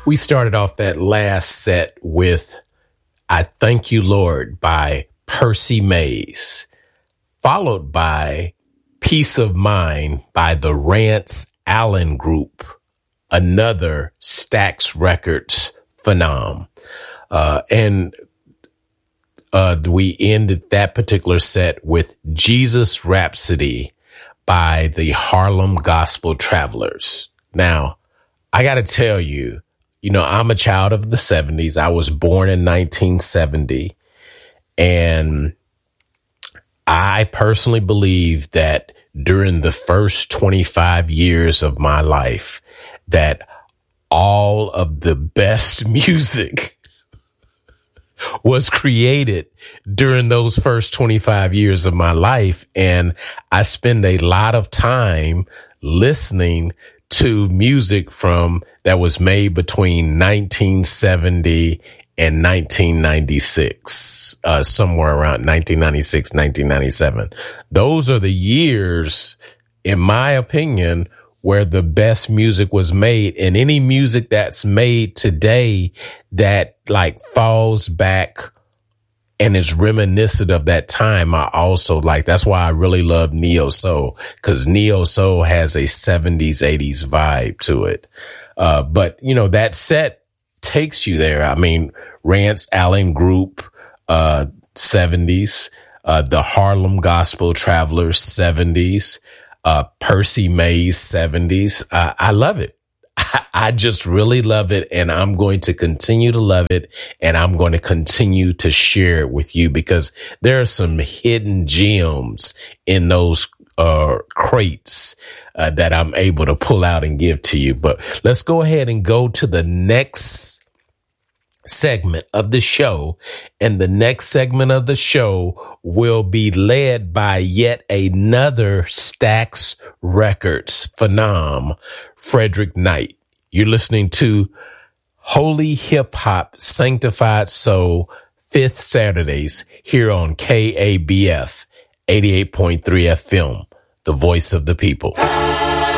We started off that last set with I Thank You, Lord by Percy Mays, followed by Peace of Mind by the Rance Allen Group, another Stax Records phenom. And we ended that particular set with Jesus Rhapsody by the Harlem Gospel Travelers. Now, I got to tell you, I'm a child of the 70s. I was born in 1970. And I personally believe that during the first 25 years of my life, that all of the best music was created during those first 25 years of my life. And I spend a lot of time listening to music that was made between 1970 and 1996, somewhere around 1996, 1997. Those are the years, in my opinion, where the best music was made. And any music that's made today that falls back and is reminiscent of that time, I also like. That's why I really love neo soul, because neo soul has a 70s, 80s vibe to it. But that set takes you there. I mean, Rance Allen Group, 70s, the Harlem Gospel Travelers, 70s, Percy Mays, 70s. I love it. I just really love it, and I'm going to continue to love it, and I'm going to continue to share it with you, because there are some hidden gems in those crates that I'm able to pull out and give to you. But let's go ahead and go to the next segment of the show. And the next segment of the show will be led by yet another Stax Records phenom, Frederick Knight. You're listening to Holy Hip Hop Sanctified Soul, Fifth Saturdays here on KABF 88.3 FM, the voice of the people.